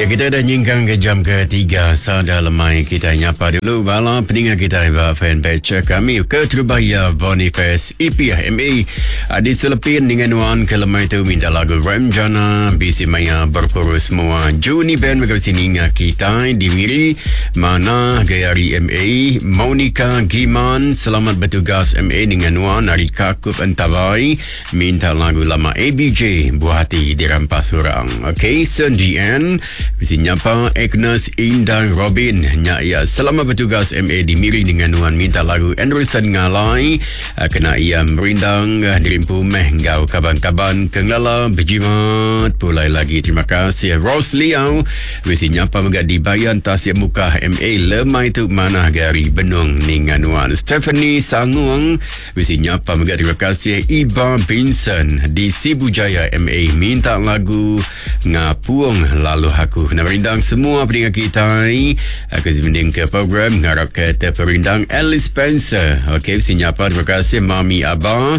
Ya, kita dah nyingkang ke jam ketiga. Sada lemai kita nyapa dulu bala peningat kita di fanpage kami ke Trubaya Boniface EPMA di Selepin dengan Wan ke lemai tu minta lagu Ramjana bisi maya berpuru semua Juni band mereka sini kita di Miri mana Gayari MA Monica Giman selamat bertugas MA dengan Wan dari Kakup Entabai minta lagu lama ABJ buah hati dirampas orang. Okay, Sendian bisi nyapa Agnes Indah Robin ya selamat bertugas MA di Miri dengan Wan minta lagu Anderson Ngalai kena ia merindang dirimpu menggau kaban-kaban kenglala berjimat pulai lagi. Terima kasih Ros Liao bisi nyapa megak di bayan tasik muka MA lemai tu mana gari benung dengan Wan. Stephanie Sanguang bisi nyapa megak terima kasih Iba Vincent di Sibujaya MA minta lagu Ngapuang lalu aku nak berindang semua pendengar kita aku sebanding ke program ngarap kata perindang Alice Spencer. Ok, sinyapa terima kasih Mami Abah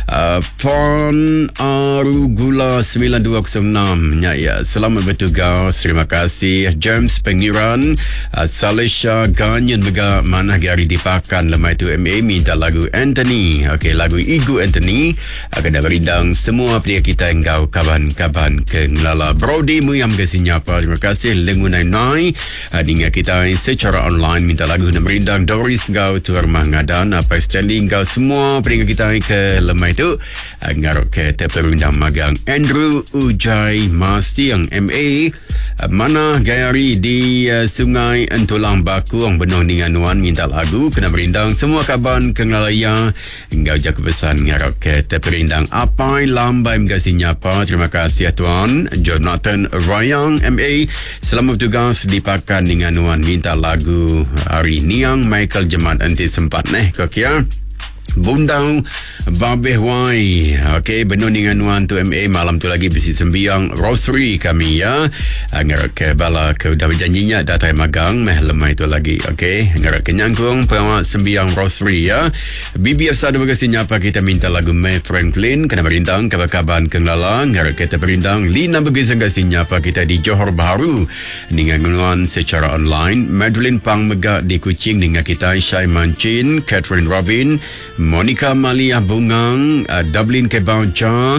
Pon Arugula 9206 ya selamat bertugas terima kasih James Pengiran Salisha Ganyan mega mana gari dipakan lemai tu MA minta lagu Anthony. Ok, lagu Igu Anthony akan dah berindang semua pendengar kita engkau kaban-kaban ke ngelala Brody Muyam ke sinyapa terima kasih Lengunai Nai dengan kita secara online minta lagu nak merindang Doris kau tuar mangadan apa standing kau semua pendengar kita ke lemai tu ngarok ke terperindang magang Andrew Ujai Masti yang MA mana Gayari di Sungai Entulang Baku ang benong dengan Wan minta lagu kena merindang semua kaban kengalaya engkau jaga pesan ngarok ke terperindang Apai Lambai mengasinya apa terima kasih Tuan Jonathan Rayang MA selamat bertugas dipakan dengan Wan minta lagu Hari Niang Michael Jemat nanti sempat kok ya Bundang Babeh Wai. Ok, benar dengan Wan tu MA malam tu lagi besi sembiang Rosary kami ya ngarak ke bala ke dah berjanjinya datang magang meh lemai tu lagi. Ok, ngarak ke nyangkung perawat sembiang Rosary ya BBF sada berkasih nyapa kita minta lagu May Franklin kena berindang kabar-kaban kenglala ngarak kita berindang Lina berkasih nyapa kita di Johor Bahru dengan Wan secara online Madeline Pang Megak di Kuching dengan kita Syai Mancin Catherine Robin Monica Malia Bungang Dublin Kebanca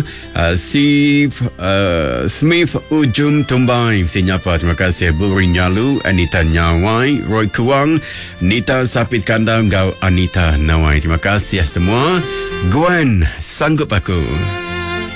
Smith Ujum Tumbai sinyapa terima kasih Buri Nyalu Anita Nyawai Roy Kuang Nita Sapit Kandang Gau Anita Nawai terima kasih semua Gwen sanggup aku.